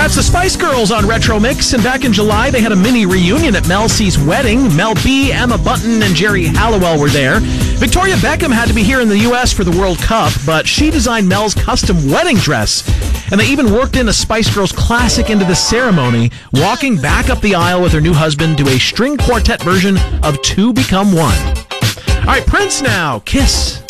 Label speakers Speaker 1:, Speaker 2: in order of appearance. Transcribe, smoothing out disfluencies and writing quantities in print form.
Speaker 1: That's the Spice Girls on Retro Mix, and back in July, they had a mini reunion at Mel C's wedding. Mel B, Emma Bunton, and Jerry Halliwell were there. Victoria Beckham had to be here in the U.S. for the World Cup, but she designed Mel's custom wedding dress. And they even worked in a Spice Girls classic into the ceremony, walking back up the aisle with her new husband to a string quartet version of Two Become One. All right, Prince now, Kiss.